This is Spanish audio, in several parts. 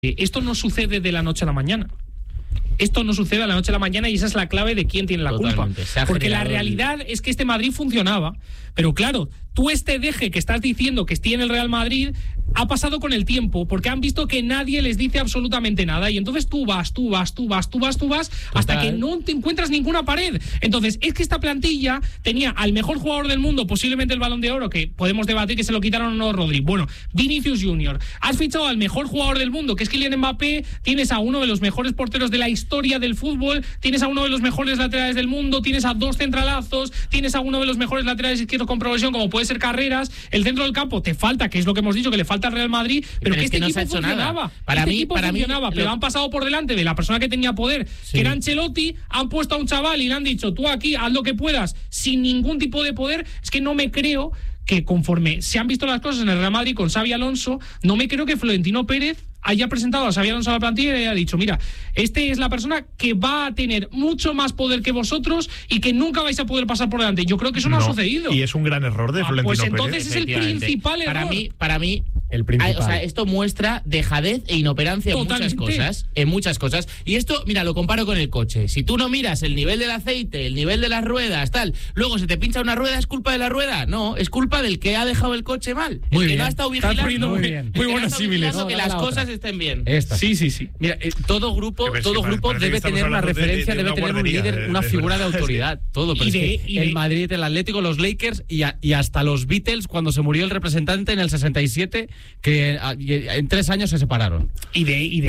Esto no sucede de la noche a la mañana. Esto no sucede de la noche a la mañana y esa es la clave de quién tiene la culpa. Porque la realidad es que este Madrid funcionaba, pero claro, tú este deje que estás diciendo que tiene el Real Madrid ha pasado con el tiempo, porque han visto que nadie les dice absolutamente nada y entonces tú vas hasta que no te encuentras ninguna pared. Entonces, es que esta plantilla tenía al mejor jugador del mundo, posiblemente el Balón de Oro, que podemos debatir que se lo quitaron o no Rodri. Bueno, Vinicius Junior. Has fichado al mejor jugador del mundo, que es Kylian Mbappé, tienes a uno de los mejores porteros de la historia del fútbol, tienes a uno de los mejores laterales del mundo, tienes a dos centralazos, tienes a uno de los mejores laterales izquierdos con progresión, como puede ser Carreras. El centro del campo te falta, que es lo que hemos dicho, que le falta al Real Madrid, pero que este equipo funcionaba. Para mí funcionaba, pero han pasado por delante de la persona que tenía poder, que era Ancelotti, han puesto a un chaval y le han dicho, tú aquí haz lo que puedas, sin ningún tipo de poder. Es que no me creo que conforme se han visto las cosas en el Real Madrid con Xabi Alonso, no me creo que Florentino Pérez haya presentado a Xabi Alonso a la plantilla y haya dicho, mira, este es la persona que va a tener mucho más poder que vosotros y que nunca vais a poder pasar por delante. Yo creo que eso no ha sucedido. Y es un gran error de Florentino Pérez. Pues Pérez. entonces es el principal error. Para mí el principal. O sea, esto muestra dejadez e inoperancia en muchas cosas. Y esto, mira, lo comparo con el coche. Si tú no miras el nivel del aceite, el nivel de las ruedas, tal, luego se te pincha una rueda, ¿es culpa de la rueda? No, es culpa del que ha dejado el coche mal. Muy el bien. que no ha estado vigilando. Muy buenos símiles. Que las cosas estén bien. Sí. Mira, todo grupo debe tener una referencia, debe tener un líder, una figura de autoridad. Todo. Pero el Madrid, el Atlético, los Lakers y hasta los Beatles, cuando se murió el representante en el 67, que en 3 años se separaron. Y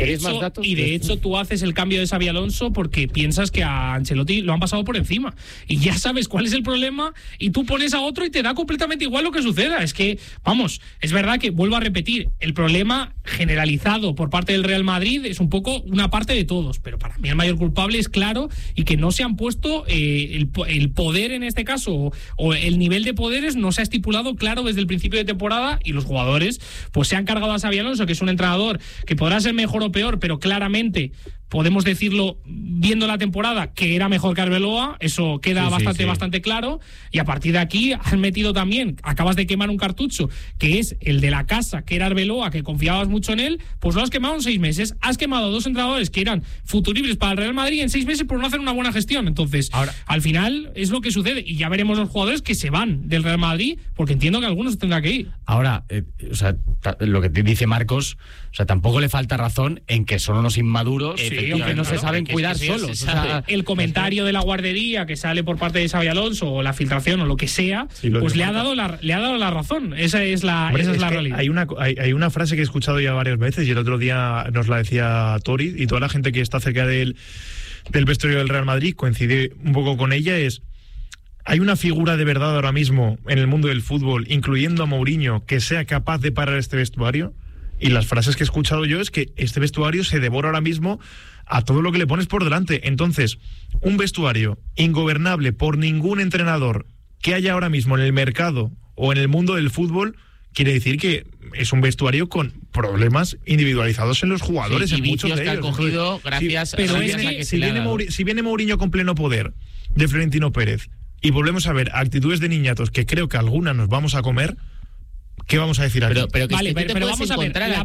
de hecho tú haces el cambio de Xabi Alonso porque piensas que a Ancelotti lo han pasado por encima y ya sabes cuál es el problema y tú pones a otro y te da completamente igual lo que suceda. Es que, vamos, es verdad que, vuelvo a repetir, el problema generalizado por parte del Real Madrid es un poco una parte de todos, pero para mí el mayor culpable es claro y que no se han puesto el poder en este caso o el nivel de poderes no se ha estipulado claro desde el principio de temporada y los jugadores pues se han cargado a Xabi Alonso, que es un entrenador que podrá ser mejor o peor, pero claramente podemos decirlo viendo la temporada que era mejor que Arbeloa, eso queda bastante claro, y a partir de aquí han metido también, acabas de quemar un cartucho que es el de la casa, que era Arbeloa, que confiabas mucho en él, pues lo has quemado en 6 meses, has quemado a 2 entrenadores que eran futuribles para el Real Madrid en 6 meses por no hacer una buena gestión. Entonces, ahora, al final es lo que sucede y ya veremos los jugadores que se van del Real Madrid, porque entiendo que algunos tendrán que ir. Ahora, lo que te dice Marcos, tampoco le falta razón en que son unos inmaduros y que no se saben cuidar solos. El comentario de la guardería que sale por parte de Xabi Alonso o la filtración o lo que sea, pues le ha dado la razón. Esa es la realidad. Hay una frase que he escuchado ya varias veces y el otro día nos la decía Tori y toda la gente que está cerca del vestuario del Real Madrid coincide un poco con ella, hay una figura de verdad ahora mismo en el mundo del fútbol, incluyendo a Mourinho, que sea capaz de parar este vestuario. Y las frases que he escuchado yo es que este vestuario se devora ahora mismo a todo lo que le pones por delante. Entonces, un vestuario ingobernable por ningún entrenador que haya ahora mismo en el mercado o en el mundo del fútbol, quiere decir que es un vestuario con problemas individualizados en los jugadores, en muchos de ellos. Que han cogido gracias a que si viene Mourinho con pleno poder de Florentino Pérez y volvemos a ver actitudes de niñatos que creo que algunas nos vamos a comer, ¿qué vamos a decir aquí? Pero vamos a ver, la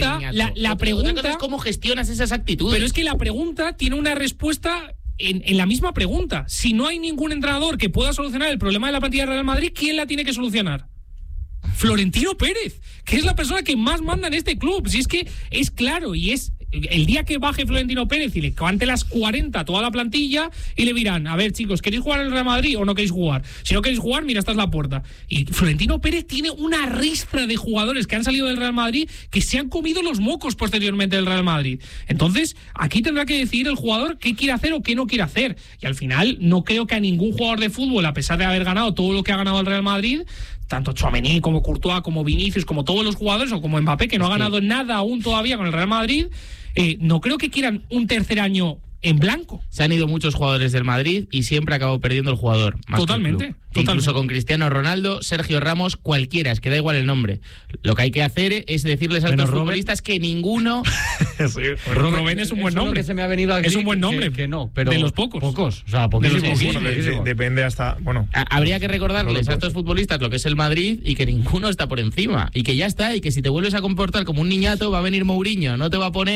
pregunta es cómo gestionas esas actitudes. Pero es que la pregunta tiene una respuesta en la misma pregunta. Si no hay ningún entrenador que pueda solucionar el problema de la plantilla del Real Madrid, ¿quién la tiene que solucionar? Florentino Pérez, que es la persona que más manda en este club. Si es que es claro y es el día que baje Florentino Pérez y le cante las 40 a toda la plantilla y le dirán, a ver chicos, ¿queréis jugar en el Real Madrid o no queréis jugar? Si no queréis jugar, mira, esta es la puerta. Y Florentino Pérez tiene una ristra de jugadores que han salido del Real Madrid que se han comido los mocos posteriormente del Real Madrid. Entonces, aquí tendrá que decidir el jugador qué quiere hacer o qué no quiere hacer. Y al final, no creo que a ningún jugador de fútbol, a pesar de haber ganado todo lo que ha ganado el Real Madrid, tanto Tchouaméni como Courtois, como Vinicius, como todos los jugadores, o como Mbappé, que no ha ganado nada aún todavía con el Real Madrid, no creo que quieran un tercer año en blanco. Se han ido muchos jugadores del Madrid y siempre ha acabado perdiendo el jugador. Totalmente. Incluso con Cristiano Ronaldo, Sergio Ramos, cualquiera, es que da igual el nombre. Lo que hay que hacer es decirles a estos futbolistas que ninguno... sí, Robben es un buen nombre. Que se me ha venido es un buen nombre. Que no, pero de los pocos. O sea, poquísimos. Depende hasta... Bueno. Habría que recordarles a estos futbolistas lo que es el Madrid y que ninguno está por encima. Y que ya está, y que si te vuelves a comportar como un niñato va a venir Mourinho, no te va a poner